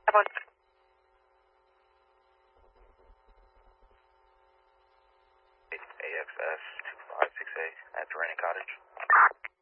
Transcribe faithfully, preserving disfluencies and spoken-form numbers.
about A X S two five six eight at Durrani Cottage.